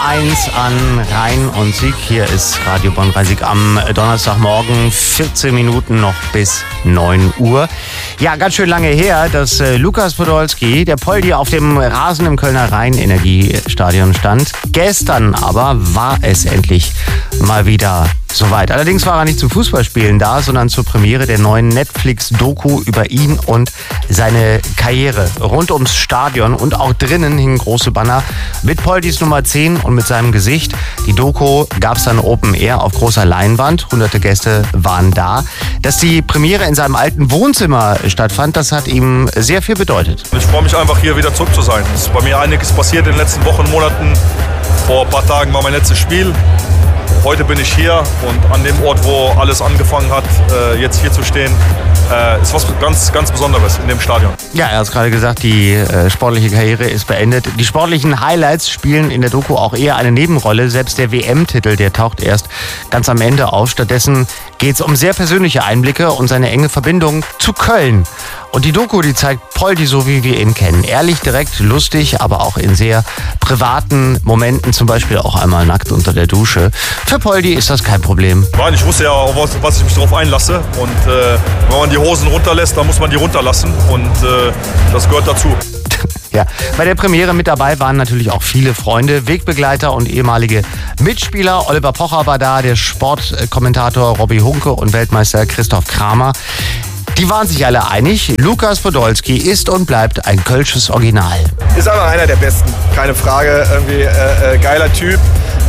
1 an Rhein und Sieg. Hier ist Radio Bonn-Rhein-Sieg am Donnerstagmorgen, 14 Minuten noch bis 9 Uhr. Ja, ganz schön lange her, dass Lukas Podolski, der Poldi, auf dem Rasen im Kölner Rhein-Energiestadion stand. Gestern aber war es endlich mal wieder soweit. Allerdings war er nicht zum Fußballspielen da, sondern zur Premiere der neuen Netflix-Doku über ihn und seine Karriere. Rund ums Stadion und auch drinnen hingen große Banner mit Poldis Nummer 10 und mit seinem Gesicht. Die Doku gab es dann Open Air auf großer Leinwand. Hunderte Gäste waren da. Dass die Premiere in seinem alten Wohnzimmer stattfand, das hat ihm sehr viel bedeutet. Ich freue mich einfach, hier wieder zurück zu sein. Es ist bei mir einiges passiert in den letzten Wochen und Monaten. Vor ein paar Tagen war mein letztes Spiel. Heute bin ich hier und an dem Ort, wo alles angefangen hat, jetzt hier zu stehen, ist was ganz, ganz Besonderes in dem Stadion. Ja, er hat es gerade gesagt, die sportliche Karriere ist beendet. Die sportlichen Highlights spielen in der Doku auch eher eine Nebenrolle. Selbst der WM-Titel, der taucht erst ganz am Ende auf. Stattdessen geht es um sehr persönliche Einblicke und seine enge Verbindung zu Köln. Und die Doku, die zeigt Poldi so, wie wir ihn kennen. Ehrlich, direkt, lustig, aber auch in sehr privaten Momenten, zum Beispiel auch einmal nackt unter der Dusche. Für Poldi ist das kein Problem. Nein, ich wusste ja, auf was ich mich darauf einlasse. Und wenn man die Hosen runterlässt, dann muss man die runterlassen. Und das gehört dazu. Ja, bei der Premiere mit dabei waren natürlich auch viele Freunde, Wegbegleiter und ehemalige Mitspieler. Oliver Pocher war da, der Sportkommentator Robby Hunke und Weltmeister Christoph Kramer. Die waren sich alle einig, Lukas Podolski ist und bleibt ein kölsches Original. Ist einfach einer der Besten, keine Frage. Irgendwie geiler Typ.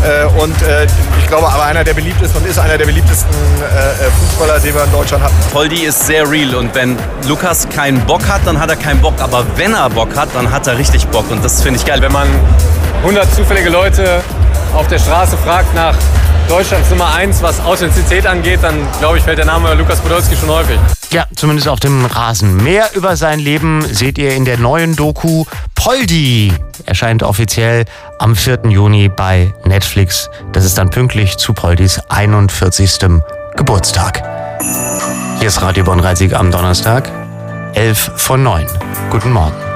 Ich glaube aber einer der beliebtesten und ist einer der beliebtesten Fußballer, den wir in Deutschland hatten. Poldi ist sehr real und wenn Lukas keinen Bock hat, dann hat er keinen Bock. Aber wenn er Bock hat, dann hat er richtig Bock und das finde ich geil. Wenn man 100 zufällige Leute auf der Straße fragt nach Deutschlands Nummer 1, was Authentizität angeht, dann glaube ich, fällt der Name Lukas Podolski schon häufig. Ja, zumindest auf dem Rasen. Mehr über sein Leben seht ihr in der neuen Doku Poldi. Erscheint offiziell am 4. Juni bei Netflix. Das ist dann pünktlich zu Poldis 41. Geburtstag. Hier ist Radio Bonn-Rhein-Sieg am Donnerstag, 11 von 9. Guten Morgen.